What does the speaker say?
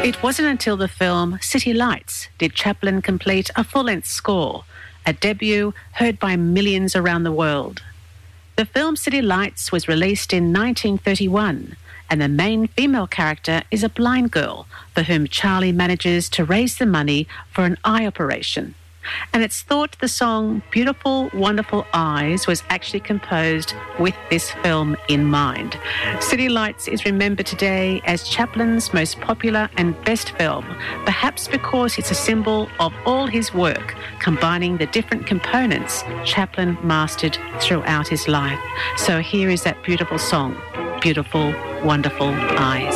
It wasn't until the film City Lights did Chaplin complete a full-length score, a debut heard by millions around the world. The film City Lights was released in 1931, and the main female character is a blind girl for whom Charlie manages to raise the money for an eye operation. And it's thought the song Beautiful, Wonderful Eyes was actually composed with this film in mind. City Lights is remembered today as Chaplin's most popular and best film, perhaps because it's a symbol of all his work, combining the different components Chaplin mastered throughout his life. So here is that beautiful song, Beautiful, Wonderful Eyes.